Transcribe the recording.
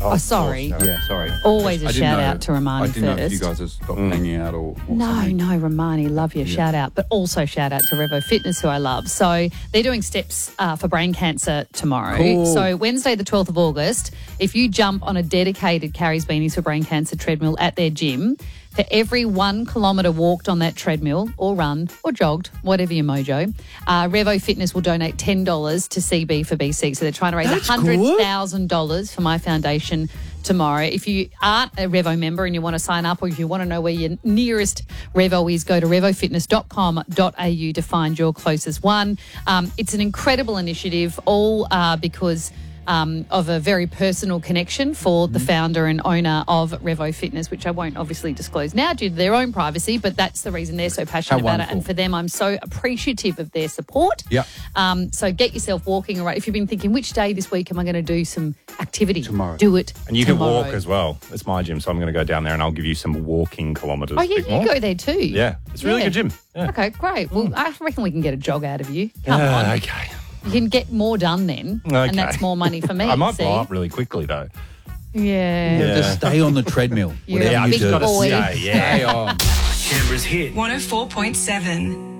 Oh, sorry. Yeah, sorry. Always a I didn't shout know- out to Romani I didn't know if first. you guys have stopped hanging out or No, something. no, Romani, love your shout out, but also shout out to Revo Fitness, who I love. So they're doing steps for brain cancer tomorrow. Cool. So Wednesday, the 12th of August, if you jump on a dedicated Carrie's Beanies for Brain Cancer treadmill at their gym, for every 1 kilometre walked on that treadmill or run or jogged, whatever your mojo, Revo Fitness will donate $10 to CB for BC. So they're trying to raise $100,000 for my foundation tomorrow. If you aren't a Revo member and you want to sign up, or if you want to know where your nearest Revo is, go to revofitness.com.au to find your closest one. It's an incredible initiative, all because of a very personal connection for the founder and owner of Revo Fitness, which I won't obviously disclose now due to their own privacy, but that's the reason they're so passionate about it. And for them, I'm so appreciative of their support. Yeah. So get yourself walking. All right. If you've been thinking, which day this week am I going to do some activity? Tomorrow. Do it And you tomorrow. can walk as well. It's my gym, so I'm going to go down there and I'll give you some walking kilometres. Oh, yeah, Bit you more. go there too. Yeah, it's a really good gym. Yeah. Okay, great. Well, I reckon we can get a jog out of you. Come on. Okay. You can get more done then, and that's more money for me. I might see? blow up really quickly though. Yeah. Just stay on the treadmill. You're whatever a you big do. boy. Stay, yeah. Stay on. Canberra's hit. 104.7.